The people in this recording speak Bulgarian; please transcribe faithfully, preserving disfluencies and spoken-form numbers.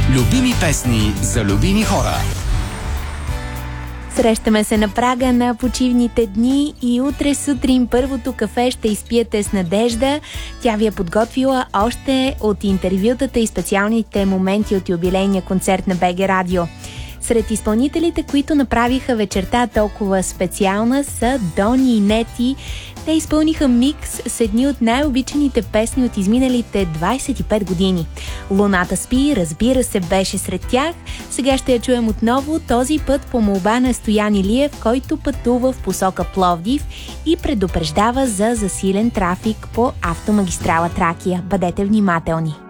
Любими песни за любими хора. Срещаме се на прага на почивните дни и утре сутрин първото кафе ще изпиете с Надежда. Тя ви е подготвила още от интервютата и специалните моменти от юбилейния концерт на БГ Радио. Сред изпълнителите, които направиха вечерта толкова специална, са Дони и Нети. Те изпълниха микс с едни от най-обичаните песни от изминалите двайсет и пет години. Луната спи, разбира се, беше сред тях. Сега ще я чуем отново, този път по молба на Стоян Илиев, който пътува в посока Пловдив и предупреждава за засилен трафик по автомагистрала Тракия. Бъдете внимателни!